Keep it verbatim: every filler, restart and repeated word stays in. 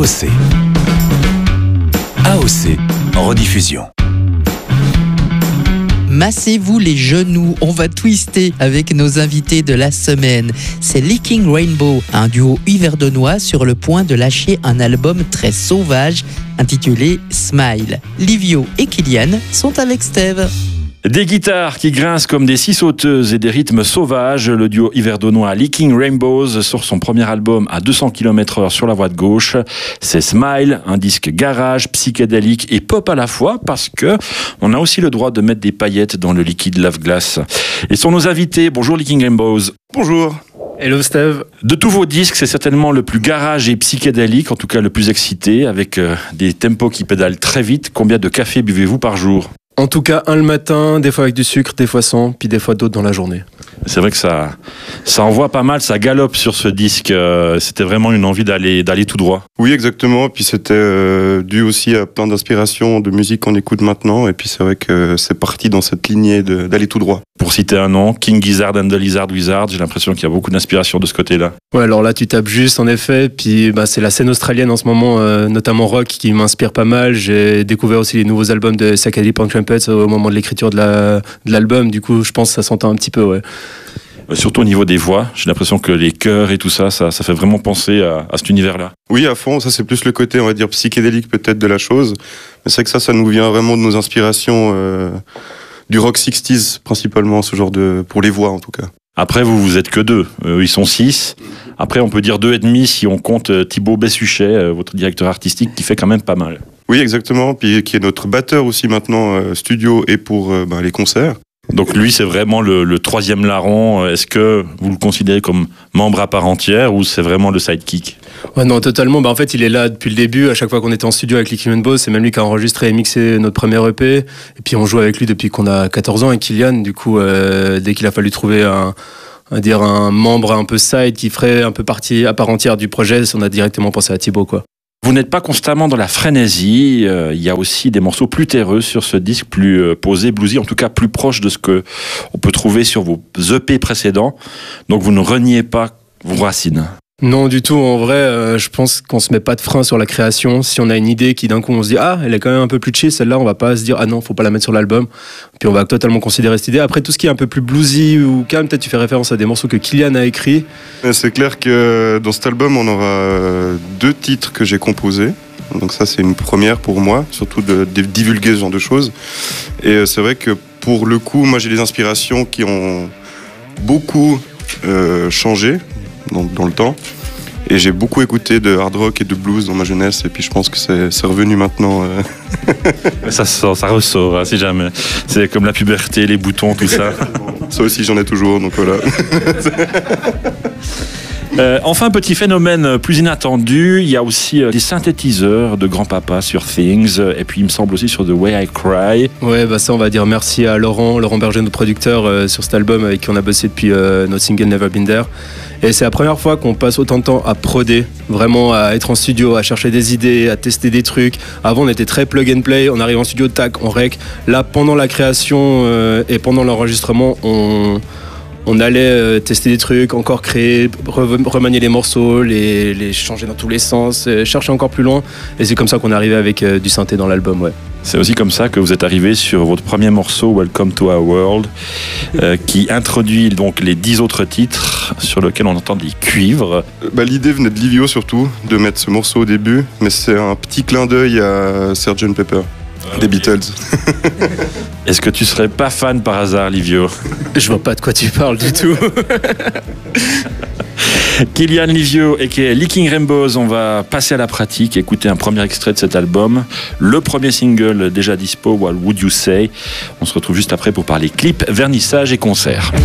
C. A O C, en rediffusion. Massez-vous les genoux, on va twister avec nos invités de la semaine. C'est Licking Rainbow, un duo yverdonnois sur le point de lâcher un album très sauvage intitulé Smile. Livio et Kylian sont avec Steve. Des guitares qui grincent comme des scie sauteuses et des rythmes sauvages, le duo yverdonnois Licking Rainbows sort son premier album à deux cents kilomètres heure sur la voie de gauche. C'est Smile, un disque garage, psychédélique et pop à la fois, parce que on a aussi le droit de mettre des paillettes dans le liquide lave-glace. Et sont nos invités. Bonjour Licking Rainbows. Bonjour. Hello Steve. De tous vos disques, c'est certainement le plus garage et psychédélique, en tout cas le plus excité, avec euh, des tempos qui pédalent très vite. Combien de café buvez-vous par jour ? En tout cas, un le matin, des fois avec du sucre, des fois sans, puis des fois d'autres dans la journée. C'est vrai que ça, ça envoie pas mal, ça galope sur ce disque. Euh, c'était vraiment une envie d'aller, d'aller tout droit. Oui, exactement. Puis c'était euh, dû aussi à plein d'inspirations de musique qu'on écoute maintenant. Et puis c'est vrai que c'est parti dans cette lignée de, d'aller tout droit. Pour citer un nom, King Gizzard and the Lizard Wizard, j'ai l'impression qu'il y a beaucoup d'inspiration de ce côté-là. Ouais, alors là, tu tapes juste, en effet. Puis bah, c'est la scène australienne en ce moment, euh, notamment rock, qui m'inspire pas mal. J'ai découvert aussi les nouveaux albums de Sakali Punk Trumpets au moment de l'écriture de, la, de l'album. Du coup, je pense que ça s'entend un petit peu, ouais. Surtout au niveau des voix, j'ai l'impression que les chœurs et tout ça, ça, ça fait vraiment penser à, à cet univers-là. Oui, à fond, ça c'est plus le côté, on va dire, psychédélique peut-être de la chose. Mais c'est vrai que ça, ça nous vient vraiment de nos inspirations euh, du rock soixante principalement, ce genre de, pour les voix en tout cas. Après, vous, vous êtes que deux. Euh, ils sont six. Après, on peut dire deux et demi si on compte euh, Thibaut Bessuchet, euh, votre directeur artistique, qui fait quand même pas mal. Oui, exactement. Puis qui est notre batteur aussi maintenant, euh, studio et pour euh, bah, les concerts. Donc lui, c'est vraiment le, le troisième larron. Est-ce que vous le considérez comme membre à part entière ou c'est vraiment le sidekick ? Ouais, non, totalement. Bah, en fait, il est là depuis le début. À chaque fois qu'on était en studio avec Licking Rainbow, c'est même lui qui a enregistré et mixé notre premier E P. Et puis on joue avec lui depuis qu'on a quatorze ans avec Kylian. Du coup, euh, dès qu'il a fallu trouver un, un, dire un membre un peu side qui ferait un peu partie à part entière du projet, on a directement pensé à Thibaut, quoi. Vous n'êtes pas constamment dans la frénésie, euh, il y a aussi des morceaux plus terreux sur ce disque, plus euh, posés, bluesy, en tout cas plus proches de ce qu'on peut trouver sur vos E P précédents. Donc vous ne reniez pas vos racines. Non, du tout. En vrai, euh, je pense qu'on se met pas de frein sur la création. Si on a une idée qui d'un coup on se dit ah, elle est quand même un peu plus chill, celle-là, on va pas se dire ah non, faut pas la mettre sur l'album. Puis on va totalement considérer cette idée. Après, tout ce qui est un peu plus bluesy ou calme, peut-être tu fais référence à des morceaux que Kylian a écrits. C'est clair que dans cet album, on aura deux titres que j'ai composés. Donc ça, c'est une première pour moi, surtout de, de divulguer ce genre de choses. Et c'est vrai que pour le coup, moi j'ai des inspirations qui ont beaucoup euh, changé dans, dans le temps. Et j'ai beaucoup écouté de hard rock et de blues dans ma jeunesse. Et puis je pense que c'est, c'est revenu maintenant. Euh... ça sort, ça ressort, hein, si jamais. C'est comme la puberté, les boutons, tout ça. Ça aussi, j'en ai toujours, donc voilà. Euh, enfin, petit phénomène plus inattendu, il y a aussi euh, des synthétiseurs de grand-papa sur Things, et puis il me semble aussi sur The Way I Cry. Ouais, bah ça on va dire merci à Laurent, Laurent Berger, notre producteur, euh, sur cet album avec qui on a bossé depuis euh, notre single Never Been There. Et c'est la première fois qu'on passe autant de temps à proder, vraiment à être en studio, à chercher des idées, à tester des trucs. Avant on était très plug and play, on arrive en studio, tac, on rec. Là, pendant la création euh, et pendant l'enregistrement, on... On allait tester des trucs, encore créer, remanier les morceaux, les, les changer dans tous les sens, chercher encore plus loin. Et c'est comme ça qu'on est arrivé avec euh, du synthé dans l'album, ouais. C'est aussi comme ça que vous êtes arrivé sur votre premier morceau, Welcome to Our World, euh, qui introduit donc les dix autres titres sur lesquels on entend des cuivres. Bah, l'idée venait de Livio surtout, de mettre ce morceau au début, mais c'est un petit clin d'œil à sergeant Pepper. Des Beatles. Est-ce que tu serais pas fan par hasard, Livio ? Je vois pas de quoi tu parles du tout. Kylian, Livio et Licking Rainbows, on va passer à la pratique, écouter un premier extrait de cet album. Le premier single déjà dispo, What Would You Say ? On se retrouve juste après pour parler clip, vernissage et concert.